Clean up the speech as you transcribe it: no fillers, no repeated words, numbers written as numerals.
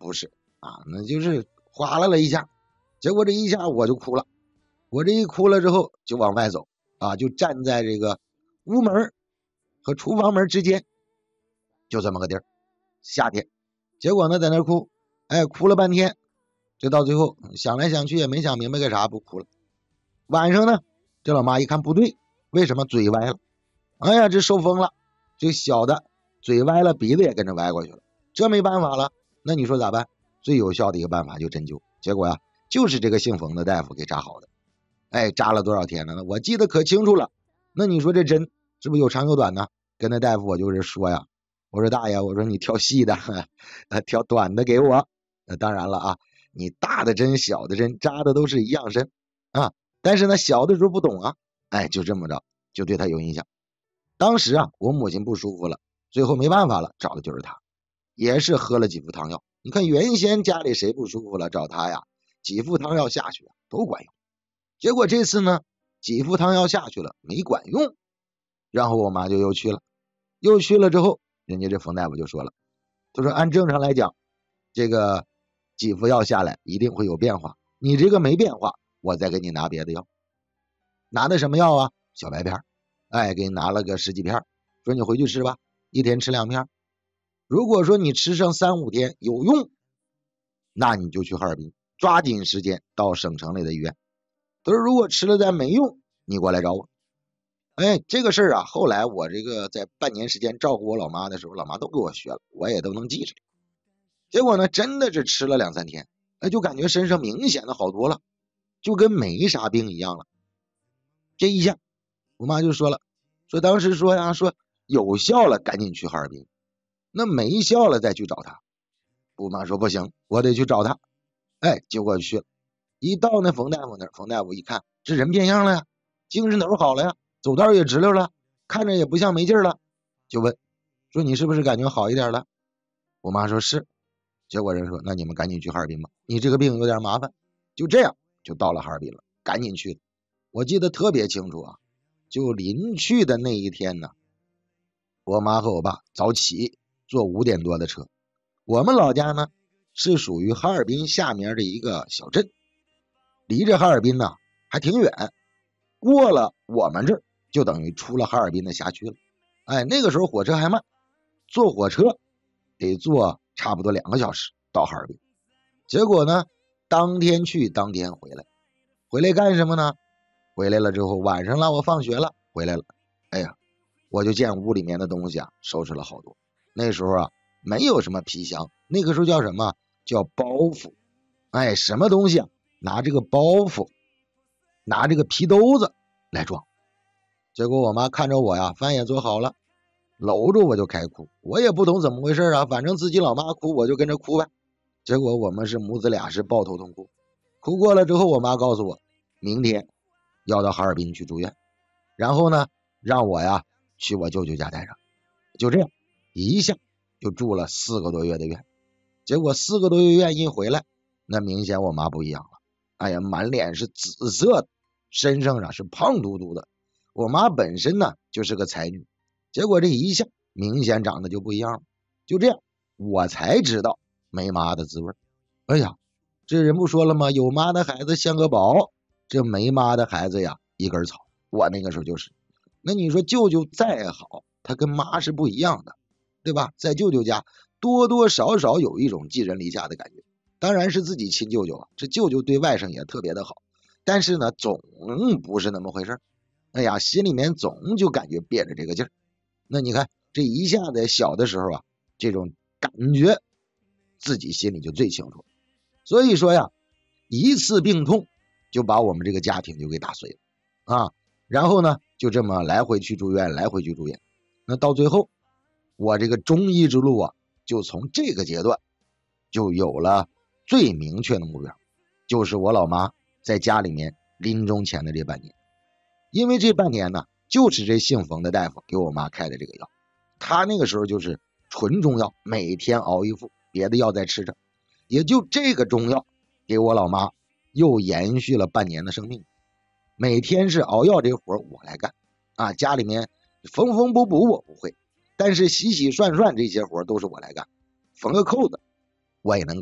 不是啊，那就是哗啦了一下，结果这一下我就哭了。我这一哭了之后就往外走啊，就站在这个屋门和厨房门之间，就这么个地儿。夏天，结果呢在那哭，哭了半天，这到最后想来想去也没想明白个啥，不哭了。晚上呢，这老妈一看不对，为什么嘴歪了？哎呀，这受风了，这小的嘴歪了，鼻子也跟着歪过去了，这没办法了，那你说咋办？最有效的一个办法就针灸，结果呀，就是这个姓冯的大夫给扎好的。扎了多少天了呢？我记得可清楚了。那你说这针是不是有长有短呢？跟那大夫我就是说呀，我说大爷，我说你挑细的，挑短的给我。当然了啊，你大的针小的针扎的都是一样深啊，但是呢小的时候不懂啊，就这么着就对他有印象。当时啊我母亲不舒服了，最后没办法了，找的就是他，也是喝了几副汤药。你看原先家里谁不舒服了找他呀，几副汤药下去都管用。结果这次呢，几副汤药下去了没管用，然后我妈就又去了之后，人家这冯大夫就说了，他说按正常来讲，这个几副药下来一定会有变化，你这个没变化，我再给你拿别的药。拿的什么药啊？小白片，给你拿了个10几片，说你回去吃吧，一天吃2片。如果说你吃上3、5天有用，那你就去哈尔滨，抓紧时间到省城里的医院。他说如果吃了再没用，你过来找我。这个事儿啊，后来我这个在半年时间照顾我老妈的时候，老妈都给我学了，我也都能记着。结果呢，真的是吃了2、3天，就感觉身上明显的好多了，就跟没啥病一样了。这一下，我妈就说了，说当时说呀，说有效了赶紧去哈尔滨，那没效了再去找他。我妈说不行，我得去找他。结果去了，一到那冯大夫那儿，冯大夫一看，这人变样了呀，精神头好了呀，走道也直溜了，看着也不像没劲了，就问说你是不是感觉好一点了？我妈说是。结果人说那你们赶紧去哈尔滨吧，你这个病有点麻烦。就这样就到了哈尔滨了，赶紧去的。我记得特别清楚啊，就临去的那一天呢，我妈和我爸早起坐5点多的车。我们老家呢是属于哈尔滨下面的一个小镇，离着哈尔滨呢还挺远，过了我们这儿就等于出了哈尔滨的辖区了。那个时候火车还慢，坐火车得坐差不多2个小时到哈尔滨。结果呢，当天去当天回来，回来干什么呢？回来了之后晚上了，我放学了回来了，我就见屋里面的东西啊收拾了好多。那时候啊没有什么皮箱，那个时候叫什么？叫包袱。什么东西啊？拿这个包袱，拿这个皮兜子来装。结果我妈看着我呀，饭也做好了，搂着我就开哭。我也不懂怎么回事啊，反正自己老妈哭我就跟着哭呗。结果我们是母子俩是抱头痛哭。哭过了之后，我妈告诉我明天要到哈尔滨去住院，然后呢让我呀去我舅舅家待着。就这样一下就住了4个多月的院。结果4个多月院一回来，那明显我妈不一样了。满脸是紫色的，身上啊是胖嘟嘟的。我妈本身呢就是个才女，结果这一下明显长得就不一样了。就这样我才知道没妈的滋味。这人不说了吗？有妈的孩子像个宝，这没妈的孩子呀一根草。我那个时候就是。那你说舅舅再好，他跟妈是不一样的，对吧？在舅舅家多多少少有一种寄人篱下的感觉。当然是自己亲舅舅啊，这舅舅对外甥也特别的好，但是呢总不是那么回事。心里面总就感觉憋着这个劲儿。那你看这一下子小的时候啊，这种感觉自己心里就最清楚。所以说呀，一次病痛就把我们这个家庭就给打碎了然后呢就这么来回去住院，来回去住院。那到最后我这个中医之路啊，就从这个阶段就有了最明确的目标，就是我老妈在家里面临终前的这半年。因为这半年呢，就是这姓冯的大夫给我妈开的这个药，他那个时候就是纯中药，每天熬1副，别的药在吃着。也就这个中药给我老妈又延续了半年的生命。每天是熬药这活我来干家里面缝缝补补我不会，但是洗洗涮涮这些活都是我来干，缝个扣子我也能干。